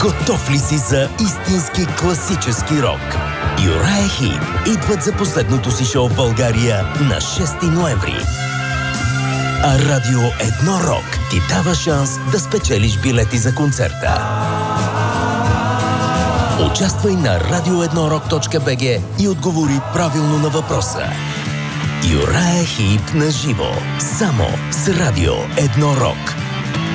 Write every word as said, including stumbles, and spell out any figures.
Готов ли си за истински класически рок? Юрая Хип идват за последното си шоу в България на шести ноември. А Радио Едно Рок ти дава шанс да спечелиш билети за концерта. Участвай на радио едно рок точка би джи и отговори правилно на въпроса. Юрая Хип на живо. Само с Радио Едно Рок.